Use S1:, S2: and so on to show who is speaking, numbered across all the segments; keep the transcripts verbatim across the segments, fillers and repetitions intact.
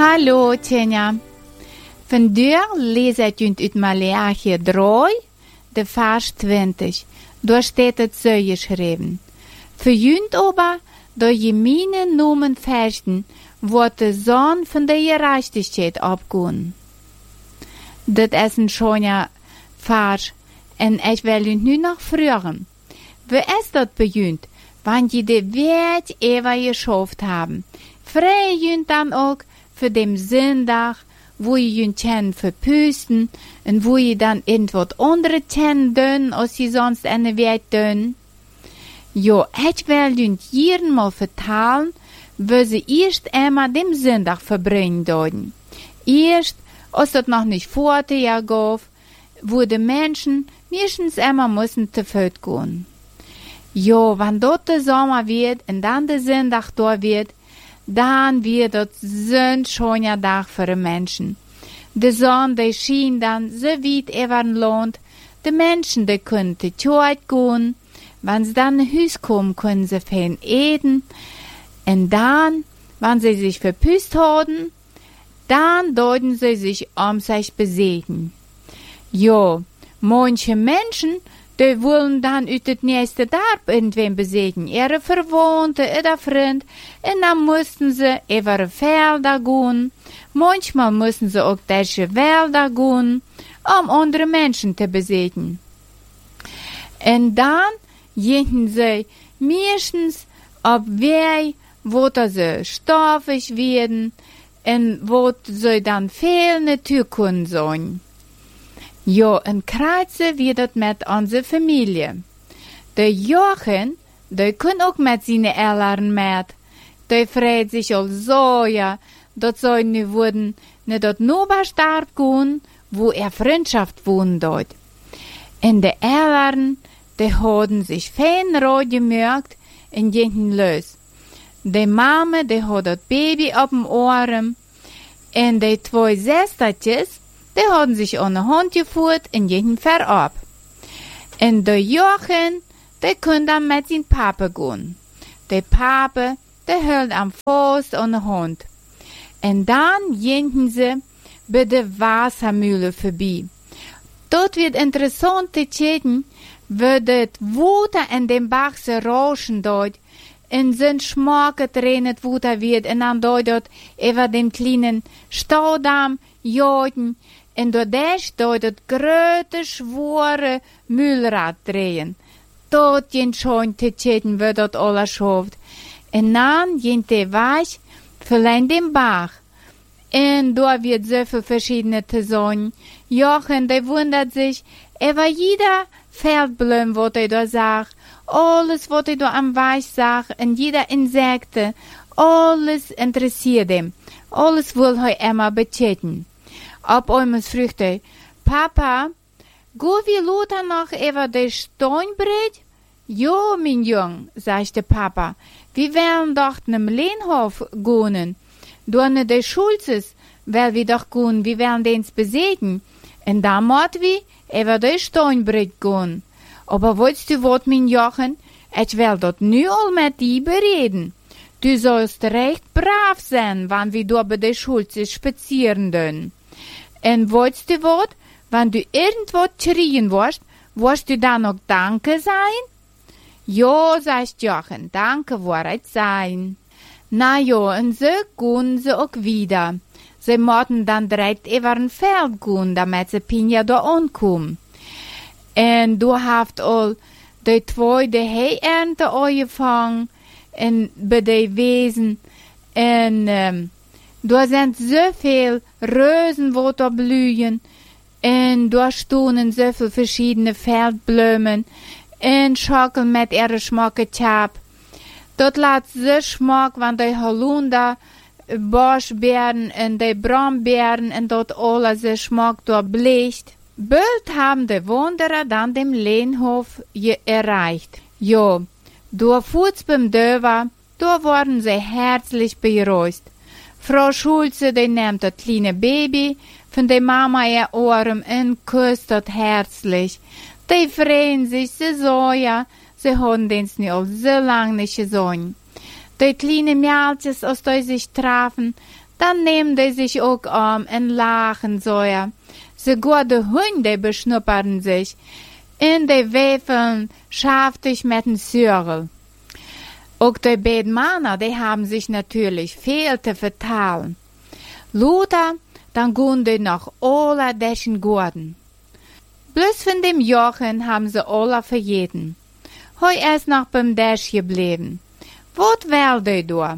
S1: Hallo, Tjenja. Vandaag lezen we uit Maleachi drie, de vers twintig. Daar staat het zo geschreven. Verjunt aber, door je mijn noemen versten, wordt de zon van de gerechtigheid opgaan. Dat is een schöner vers, en ik wil u nu nog vragen. Wie is dat bejunt, want je de wereld eeuwig geschaft hebben? Vrij junt dan ook voor de zondag, wo je je ten verpusten en wo je dan in wat andere ten doen, als je sonst in de wereld doen. Jo, ik wil je hier mal vertellen, wo ze eerst einmal dem zondag verbringen doen. Eerst, als dat nog niet vor te jaar gaf, wo de mensen meestens einmal müssen te voet gaan. Jo, wann dort de zomer wird en dan de zondag door wird, dan wird dat zo'n schöner dag voor de mensen. De zon, die schien dan zo weit over het land. De mensen, die kunnen te tjoet gaan. Wanneer ze dan naar huis komen, kunnen ze veel eten. En dan, wanneer ze zich verpust hadden, dan doden ze zich om zich bezeten. Jo, manche mensen, die willen dan uit het nächste dorp irgendwen bezeten. Ihre Verwandte, ihre Freund. En dan moesten ze over de velden gaan. Manchmal müssen sie auch durch die Wälder gehen, um andere Menschen zu besiegen. Und dann gehen sie meistens auf Wege, wo sie stoffig werden und wo sie dann fehlende Türkunden sein. Ja, in Kreuze wird das mit unserer Familie. Der Jochen, der kann auch mit seinen Eltern mit. Der freut sich auch so, ja, dat zou nu worden naar dat Noberstarp gaan, wo er Freundschaft wohnt dort. En de Eltern, die hadden sich fein rood gemerkt en gingen los. De Mama, die had dat Baby op dem Ohren, en de twee Sestertjes, die hadden sich aan de hand gevoerd en gingen verab. En de Jochen, die kon dan met zijn Papa gaan. De Papa, die hield am vast aan de hand. En dan gingen ze bij de Wassermühle voorbij. Dat wird interessant te checken, wird het water in dem Bach se rauschen dort, en zijn schmaken erin het water wird, en dan dort dort over den kleinen Staudamm jagen, en doordat dort het grote, schwere Mühlrad drehen. Dat ging schon te checken, wird dat alles schafft. En dan ging de Weich verleihen dem Bach. Und da wird so viel verschiedene zu sagen. Jochen, der wundert sich über jeder Feldblüm, was er da sagt. Alles, was er da am Weich sagt. Und jeder Insekte. Alles interessiert ihm. Alles will er immer betätigen. Ab einmal fragt er, Papa, go wie Lothar noch über den Steinbrett? Jo, mein Jung, sagte Papa, wir werden doch nem Lehnhof gehen. Durch de Schulzes, weil wir doch gehen, wir werden den's besiegen. Und da moet wir über de Steinbrett gehen. Aber willst du wat, mein Jochen? Ich will dort nu all mit dir bereden. Du sollst recht brav sein, wann wir da bei de Schulzes spazieren dön. Und willst du wat, wenn du irgendwo schrien wirst, wirst du dann noch Danke sein? Jo, sagt Jochen, Danke wird ich sein. Na ja, und so gehen sie auch wieder. Sie mussten dann direkt über ein Feld gehen, damit sie Pinja da ankommen. Und du hast all die zwei die Heiernte angefangen, und bei den Wesen. Und ähm, da sind so viele Rosen, die da blühen. Und da stehen so viele verschiedene Feldblumen. Und Schokolade mit ihrer Schmacke-Chap. Dat laat so schmack, wenn die Holunder, Boschbeeren und die Brombeeren und dort alles so schmack dort bleicht. Bald haben die Wanderer dann den Lehnhof erreicht. Jo, da fuhrt's beim Döver, da wurden sie herzlich begrüßt. Frau Schulze, die nimmt das kleine Baby von der Mama ihr Ohren und küsst das herzlich. Die freuen sich so, ja. Sie haben das nicht auch so lange nicht gesehen. Die kleinen Mädchen, aus denen sich trafen, Dann nehmen die sich auch um und lachen so ja. Sogar die Hunde beschnuppern sich. In die Wefeln schaftig mit dem Sürel. Auch die beiden Männer, die haben sich natürlich viel zu vertalen. Luther, dann gehen die nach alle dessen Gurten. Bloß von dem Jochen haben sie alle verjeden. Heu erst noch beim Dash geblieben. Wat will die da?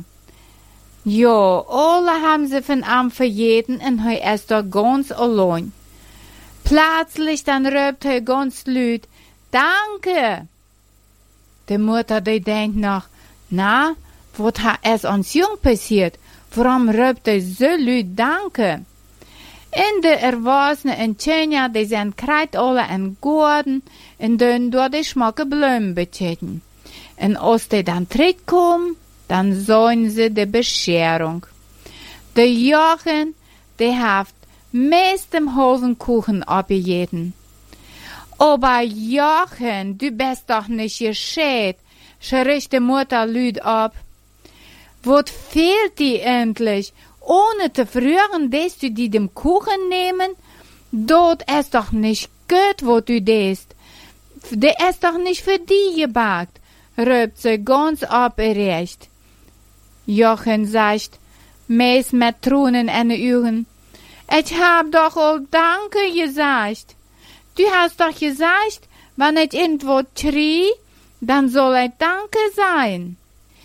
S1: Jo, alle haben sie von am verjeden und heu erst da ganz allein. Plötzlich dann röpt heu ganz laut, Danke! Die Mutter, die denkt noch, na, wat hat es uns jung passiert? Warum röpt hij so laut Danke? En de erwachsenen en Tjenja, die zijn krijt alle en Gordon en doen door de schmakke bloemen beteten. En als die dan terugkomen, dan zijn ze de bescherung. De Jochen, die heeft meest dem halben Kuchen abgejeten. Aber Jochen, du bist doch nicht gescheit, schrie die Mutter laut ab. Wat fehlt dir endlich? Ohne zu frühren, dass du die dem Kuchen nehmen? Dort ist doch nicht gut, wo du dest. Der ist doch nicht für die gebackt, röpt sie ganz aberrecht. Jochen sagt, meist mit Tränen in den Augen, ich hab doch all Danke gesagt. Du hast doch gesagt, wenn ich irgendwo schrie, dann soll ich Danke sein.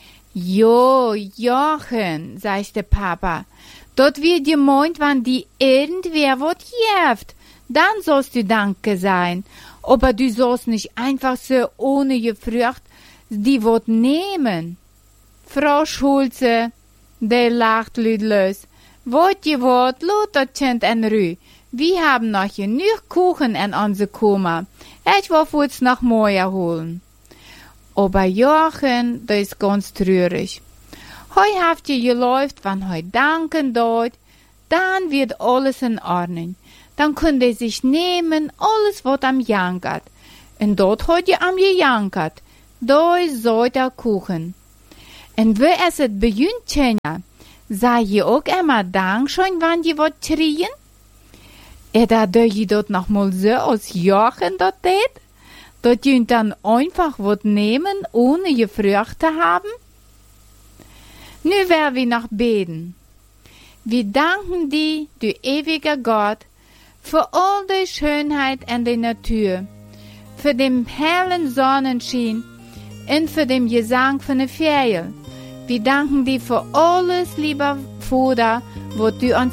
S1: Jo, Jochen, sagte Papa, dort wird gemeint, wenn die irgendwer wat jeft, dann sollst du Danke sein. Aber du sollst nicht einfach so ohne gefragt die wat nehmen. Frau Schulze, der lacht lautlos. Wat je wat, Lothar Kind en Rü. Wir haben noch genug Kuchen in unser Koma. Ich will uns noch mehr holen. Aber Jochen, das ist ganz traurig. Heu habt ihr geläuft, wenn heu danken dort, dann wird alles in Ordnung. Dann könnt ihr sich nehmen, alles was am jankert. Und dort heu ihr am gejankert. Da ist so der Kuchen. Und wo es et beginnt, sei ihr auch immer Dank schon, wenn ihr wat schrien? Oder da ihr dort noch mal so aus Jochen dort tät? Dort ihr dann einfach wat nehmen, ohne gefragt zu haben? Nu werden wir noch beten. Wir danken dir, du ewiger Gott, für all die Schönheit in der Natur, für den hellen Sonnenschein und für den Gesang von den Vögeln. Wir danken dir für alles, lieber Vater, was du uns